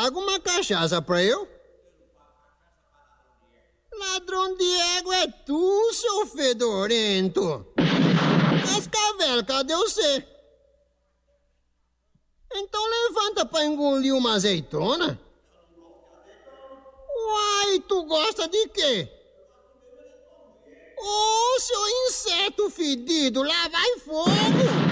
paga uma cachaça pra eu? Ladrão de égua é tu, seu fedorento. Cascavel, cadê você? Então levanta pra engolir uma azeitona. Uai, tu gosta de quê? Ô, seu inseto fedido, lá vai fogo!